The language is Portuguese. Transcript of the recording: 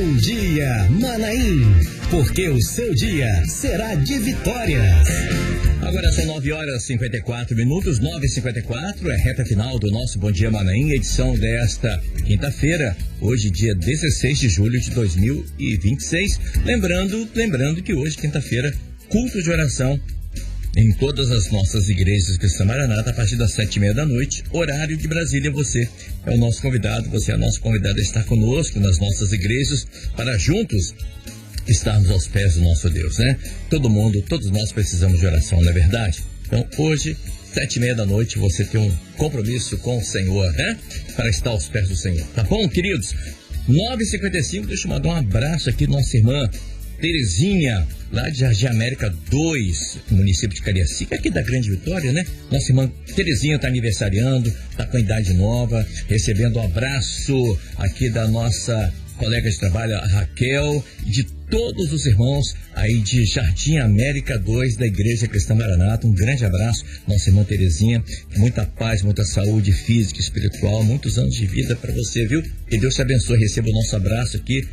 Bom dia, Manaim, porque o seu dia será de vitórias. Agora são 9h54, 9h54, é reta final do nosso Bom Dia Manaim, edição desta quinta-feira, hoje dia 16 de julho de 2026. Lembrando que hoje, quinta-feira, culto de oração em todas as nossas igrejas cristãs Maranata, a partir das 7h30 da noite, horário de Brasília. Você é o nosso convidado, você é a nossa convidada a estar conosco nas nossas igrejas, para juntos estarmos aos pés do nosso Deus, né? Todos nós precisamos de oração, não é verdade? Então, hoje, 7h30 da noite, você tem um compromisso com o Senhor, né? Para estar aos pés do Senhor, tá bom, queridos? 9h55, deixa eu mandar um abraço aqui, nossa irmã Terezinha, lá de Jardim América 2, município de Cariacica, aqui da Grande Vitória, né? Nossa irmã Terezinha está aniversariando, está com idade nova, recebendo um abraço aqui da nossa colega de trabalho, a Raquel, e de todos os irmãos aí de Jardim América 2 da Igreja Cristã Maranata. Um grande abraço, nossa irmã Terezinha, muita paz, muita saúde física e espiritual, muitos anos de vida para você, viu? Que Deus te abençoe, receba o nosso abraço aqui